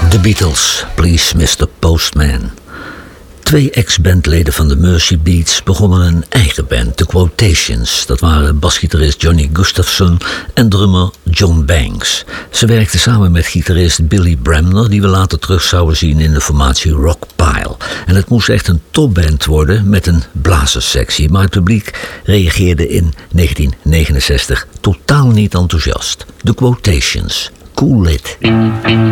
The Beatles, Please Mr. Postman. 2 ex-bandleden van de Mersey Beats begonnen een eigen band, The Quotations. Dat waren basgitarist Johnny Gustafson en drummer John Banks. Ze werkten samen met gitarist Billy Bremner, die we later terug zouden zien in de formatie Rockpile. En het moest echt een topband worden met een blazerssectie, maar het publiek reageerde in 1969 totaal niet enthousiast. The Quotations, Cool It.